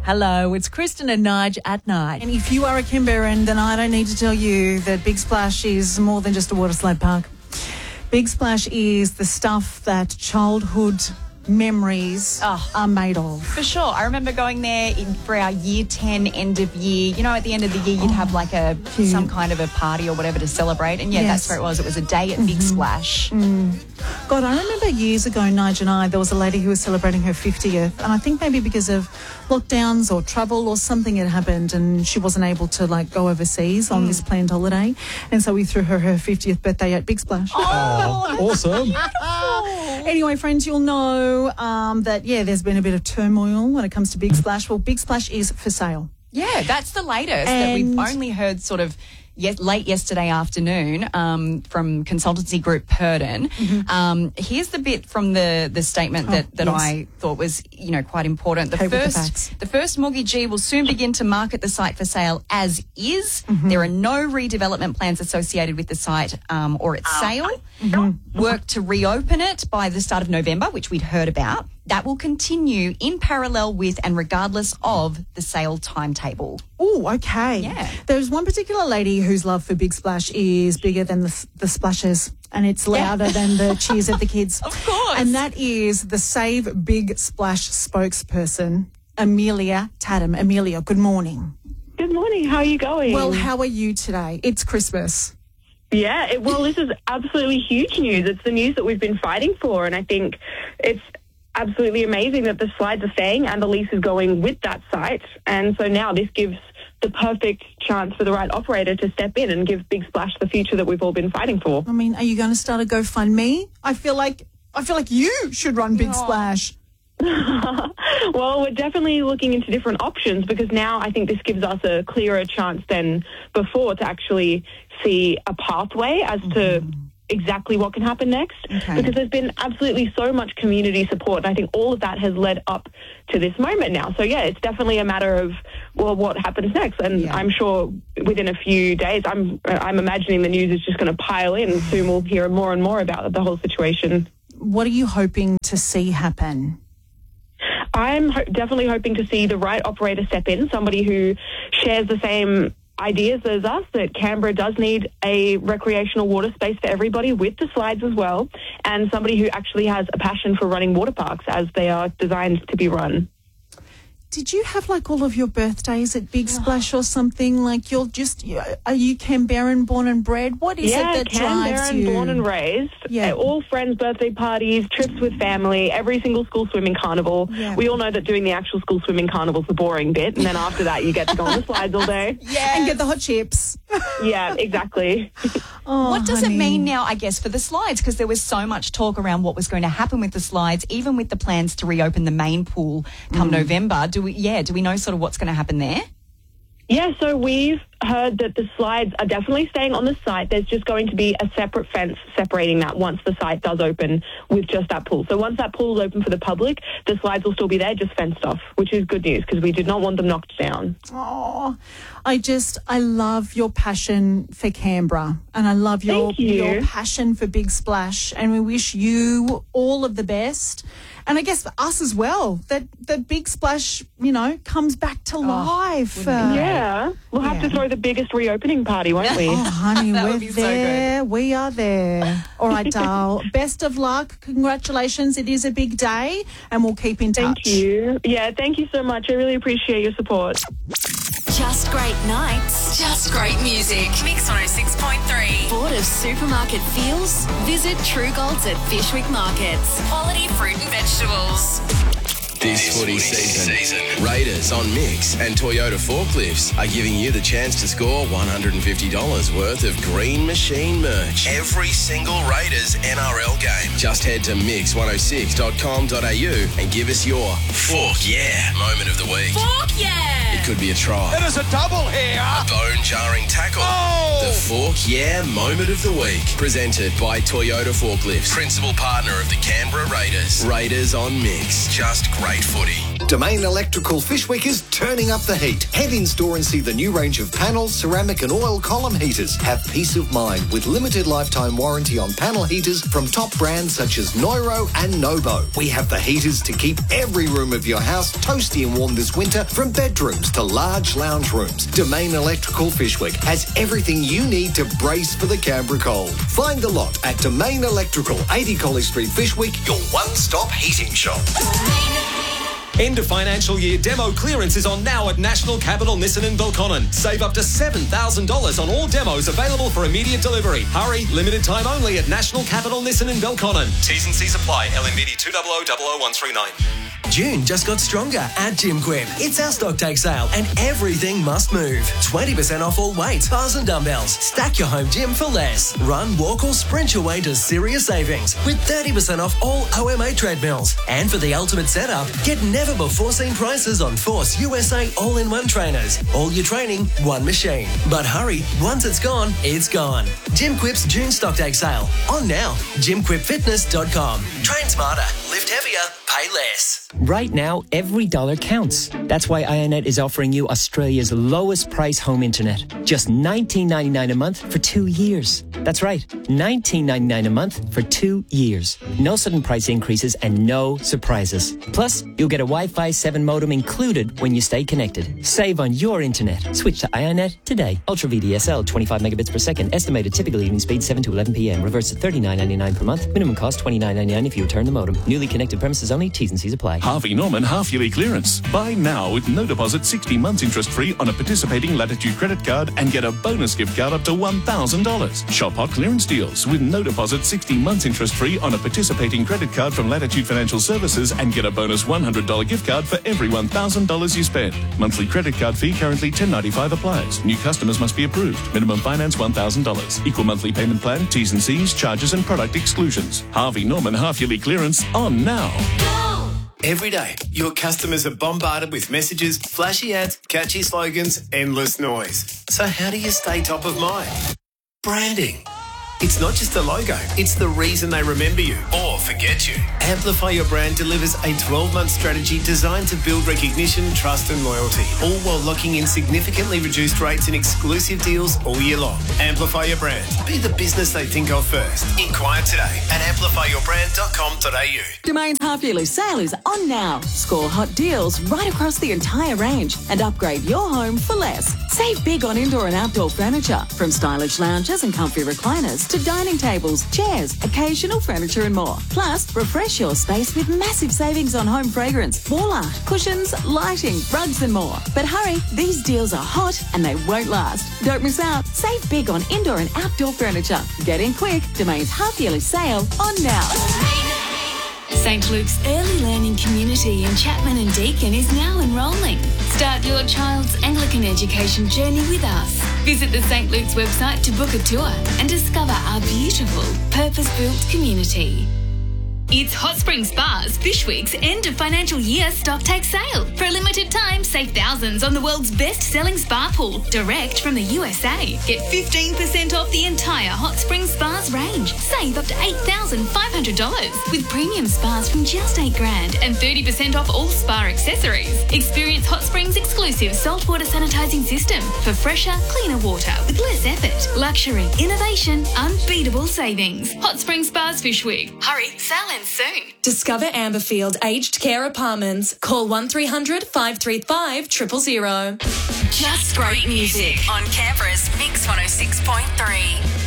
Hello, it's Kristen and Nige at night. And if you are a Canberran, then I don't need to tell you that Big Splash is more than just a water slide park. Big Splash is the stuff that childhood memories are made of. For sure. I remember going there for our year 10 end of year. You know, at the end of the year, you'd have like some kind of a party or whatever to celebrate. And that's where it was. It was a day at Big Splash. God, I remember years ago, Nige and I, there was a lady who was celebrating her 50th. And I think maybe because of lockdowns or travel or something had happened and she wasn't able to go overseas on this planned holiday. And so we threw her 50th birthday at Big Splash. Oh, awesome. Anyway, friends, you'll know that, there's been a bit of turmoil when it comes to Big Splash. Well, Big Splash is for sale. Yeah, that's the latest that we've only heard sort of late yesterday afternoon from consultancy group Purdon. Here's the bit from the statement that I thought was, quite important. The first mortgagee will soon begin to market the site for sale as is. There are no redevelopment plans associated with the site or its sale. Work to reopen it by the start of November, which we'd heard about. That will continue in parallel with and regardless of the sale timetable. Oh, okay. Yeah. There's one particular lady whose love for Big Splash is bigger than the splashes, and it's louder than the cheers of the kids. Of course. And that is the Save Big Splash spokesperson, Amelia Tatum. Amelia, good morning. Good morning. How are you going? Well, how are you today? It's Christmas. Yeah, this is absolutely huge news. It's the news that we've been fighting for, and I think it's absolutely amazing that the slides are staying and the lease is going with that site. And so now this gives the perfect chance for the right operator to step in and give Big Splash the future that we've all been fighting for. I mean, are you going to start a GoFundMe? I feel like you should run Big Splash. Well, we're definitely looking into different options because now I think this gives us a clearer chance than before to actually see a pathway as to exactly what can happen next, because there's been absolutely so much community support, and I think all of that has led up to this moment now. So it's definitely a matter of what happens next, and I'm sure within a few days, I'm imagining the news is just going to pile in. Soon we'll hear more and more about the whole situation. What are you hoping to see happen? I'm definitely hoping to see the right operator step in, somebody who shares the same ideas as us, that Canberra does need a recreational water space for everybody with the slides as well, and somebody who actually has a passion for running water parks as they are designed to be run. Did you have all of your birthdays at Big Splash or something? Are you Canberran born and bred? What is it that drives you? Canberran born and raised. Yeah. All friends' birthday parties, trips with family, every single school swimming carnival. Yeah. We all know that doing the actual school swimming carnival is the boring bit, and then after that you get to go on the slides all day. And get the hot chips. Yeah, exactly. What does it mean now, I guess, for the slides? Because there was so much talk around what was going to happen with the slides, even with the plans to reopen the main pool come November. Do we know sort of what's going to happen there? Yeah, so we've heard that the slides are definitely staying on the site. There's just going to be a separate fence separating that once the site does open with just that pool. So once that pool is open for the public, the slides will still be there, just fenced off, which is good news because we did not want them knocked down. Oh, I love your passion for Canberra, and I love your passion for Big Splash, and we wish you all of the best. And I guess for us as well, that Big Splash, comes back to life. Yeah. We'll have to throw the biggest reopening party, won't we? Oh, honey, we're be so there. We are there. All right, Dal. Best of luck. Congratulations. It is a big day, and we'll keep in touch. Thank you. Yeah, thank you so much. I really appreciate your support. Just great nights. Just great music. Mix 106.3. Bored of supermarket feels? Visit True Golds at Fishwick Markets. Quality fruit and vegetables. This footy season, Raiders on Mix and Toyota Forklifts are giving you the chance to score $150 worth of Green Machine merch every single Raiders NRL game. Just head to mix106.com.au and give us your Fork Yeah moment of the week. Fork yeah! It could be a try. It is a double here. A bone-jarring tackle. Oh! The Fork Yeah moment of the week. Presented by Toyota Forklifts. Principal partner of the Canberra Raiders. Raiders on Mix. Just great footy. Domain Electrical Fishwick is turning up the heat. Head in store and see the new range of panel, ceramic and oil column heaters. Have peace of mind with limited lifetime warranty on panel heaters from top brands such as Neuro and Nobo. We have the heaters to keep every room of your house toasty and warm this winter, from bedrooms to large lounge rooms. Domain Electrical Fishwick has everything you need to brace for the Canberra cold. Find the lot at Domain Electrical, 80 College Street, Fishwick, your one-stop heating shop. End of financial year demo clearance is on now at National Capital Nissan in Belconnen. Save up to $7,000 on all demos available for immediate delivery. Hurry, limited time only at National Capital Nissan in Belconnen. T's and C's apply. LMBD 2000139. June just got stronger at GymQuip. It's our stock take sale and everything must move. 20% off all weights, bars and dumbbells. Stack your home gym for less. Run, walk or sprint your way to serious savings with 30% off all OMA treadmills. And for the ultimate setup, get never before seen prices on Force USA all-in-one trainers. All your training, one machine. But hurry, once it's gone, it's gone. GymQuip's June stock take sale. On now. GymQuipFitness.com. Train smarter, lift heavier, pay less. Right now, every dollar counts. That's why IONET is offering you Australia's lowest price home internet. Just $19.99 a month for 2 years. That's right, $19.99 a month for 2 years. No sudden price increases and no surprises. Plus, you'll get a Wi-Fi 7 modem included when you stay connected. Save on your internet. Switch to IONET today. Ultra VDSL, 25 megabits per second. Estimated typical evening speed 7 to 11 p.m. Reverse at $39.99 per month. Minimum cost $29.99 if you return the modem. Newly connected premises only. T's and C's apply. Harvey Norman half-yearly clearance. Buy now with no deposit, 60 months interest-free on a participating Latitude credit card and get a bonus gift card up to $1,000. Shop hot clearance deals with no deposit, 60 months interest-free on a participating credit card from Latitude Financial Services and get a bonus $100 gift card for every $1,000 you spend. Monthly credit card fee currently $10.95 applies. New customers must be approved. Minimum finance $1,000. Equal monthly payment plan, T's and C's, charges and product exclusions. Harvey Norman half-yearly clearance on now. Every day, your customers are bombarded with messages, flashy ads, catchy slogans, endless noise. So how do you stay top of mind? Branding. It's not just a logo, it's the reason they remember you or forget you. Amplify Your Brand delivers a 12-month strategy designed to build recognition, trust and loyalty, all while locking in significantly reduced rates and exclusive deals all year long. Amplify Your Brand. Be the business they think of first. Inquire today at amplifyyourbrand.com.au. Domain's half-yearly sale is on now. Score hot deals right across the entire range and upgrade your home for less. Save big on indoor and outdoor furniture, from stylish lounges and comfy recliners to dining tables, chairs, occasional furniture and more. Plus, refresh your space with massive savings on home fragrance, wall art, cushions, lighting, rugs and more. But hurry, these deals are hot and they won't last. Don't miss out. Save big on indoor and outdoor furniture. Get in quick. Domain's half-yearly sale on now. St. Luke's Early Learning Community in Chapman and Deakin is now enrolling. Start your child's Anglican education journey with us. Visit the St. Luke's website to book a tour and discover our beautiful, purpose-built community. It's Hot Spring Spa's Fish Week's end of financial year stock take sale. For a limited time, save thousands on the world's best-selling spa pool, direct from the USA. Get 15% off the entire Hot Spring Spa's range. Save up to $8,500 with premium spas from just $8,000 and 30% off all spa accessories. Experience Hot Spring's exclusive saltwater sanitizing system for fresher, cleaner water with less effort. Luxury, innovation, unbeatable savings. Hot Spring Spa's Fish Week. Hurry, sale ends soon. Discover Amberfield Aged Care Apartments. Call 1300 535 000. Just great music on Canberra's Mix 106.3.